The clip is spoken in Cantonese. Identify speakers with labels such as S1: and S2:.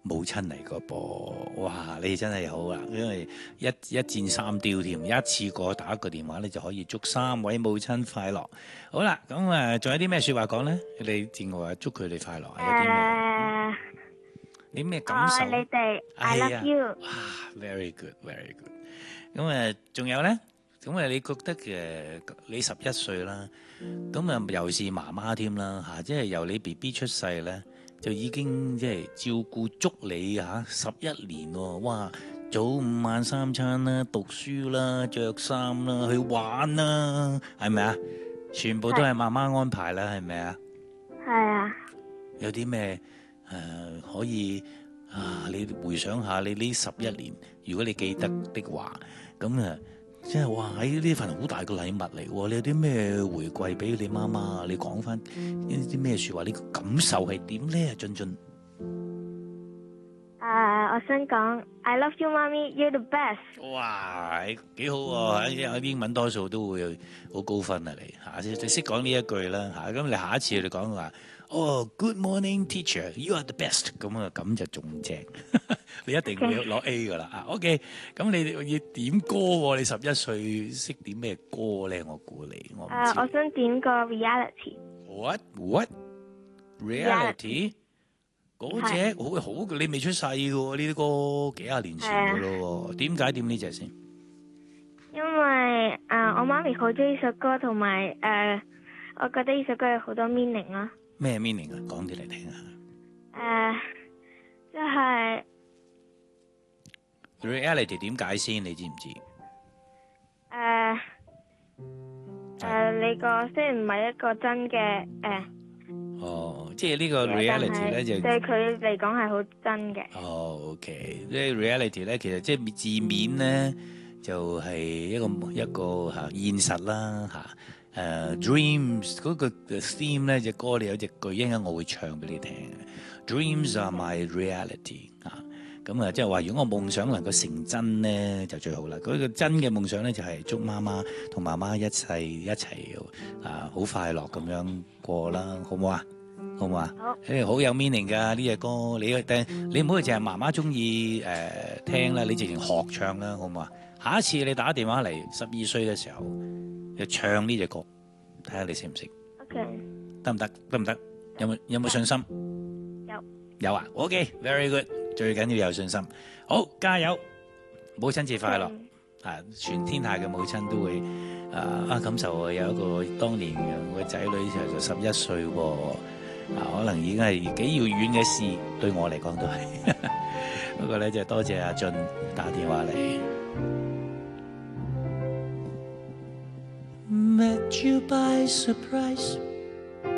S1: 母親嚟個噃，哇！你真係好啦，因為一箭三雕添，一次過打個電話咧就可以祝3位母親快樂。好啦，咁啊，仲有啲咩説話講咧？你正話祝佢哋快樂，有啲咩？你咩感受？
S2: 愛你哋，I love you。
S1: 哇 ，very good，very good。咁啊，仲有咧？咁啊，你覺得你11歲啦，咁啊又是媽媽添啦嚇，即係由你 BB 出世咧。就已經即係照顧足你11年喎，哇！早午晚三餐啦，讀書啦，着衫啦，去玩啦，係咪啊？全部都係媽媽安排啦，係咪啊？
S2: 係啊。
S1: 有啲咩可以你回想下你呢11年，如果你記得的話，咁即係哇！呢份好大嘅禮物嚟喎，你有啲咩回饋俾你媽媽啊？你講翻呢啲咩説話？你個感受係點咧？俊俊，
S2: 我想講 I love you，媽咪，you're the best。
S1: 哇，幾好喎！喺英文多數都會好高分啊！你你識講呢一句啦嚇，咁你下一次你講話Good morning teacher，you are the best，咁就仲正，你一定會攞 A 噶啦OK，咁你要點歌喎？你11歲識點咩歌咧？我估你，我唔知。
S2: 我想點個 reality。
S1: What reality？嗰隻好，你未出世嘅喎，呢啲歌幾廿年前嘅咯。點解點呢隻先？
S2: 因為我媽咪好中意呢首歌，同埋我覺得呢首歌有好多 meaning 咯。
S1: 咩 meaning 啊？講啲嚟聽下。
S2: 即係
S1: reality 點解先？你知唔知？
S2: 你個雖然唔係一個真嘅
S1: 即係呢個 reality 咧就
S2: 對佢嚟講係好真嘅。
S1: OK， 呢 reality 咧其實即係字面咧就係一個現實啦Dreams 嗰個 theme 咧隻歌你有隻句應該我會唱俾你聽。Dreams are my reality 咁即係話如果我夢想能夠成真咧就最好啦。嗰個真嘅夢想咧就係祝媽媽同媽媽一齊好快樂咁樣過啦，好唔好啊？好唔好啊？好有 meaning 㗎呢隻歌，你唔好淨係媽媽中意聽啦，你直情學唱啦，好唔好啊？下一次你打電話嚟12歲嘅時候，就唱呢隻歌，睇下你識唔識
S2: ？OK，
S1: 得唔得？得唔得？有冇信心？有啊 OK，very good， 最緊要有信心。好，加油！母親節快樂！全天下嘅母親都會感受有一個當年我嘅仔女就11歲喎。可能已經係幾遙遠嘅事，對我嚟講都係。不過咧，就多謝阿俊打電話嚟。Met you by surprise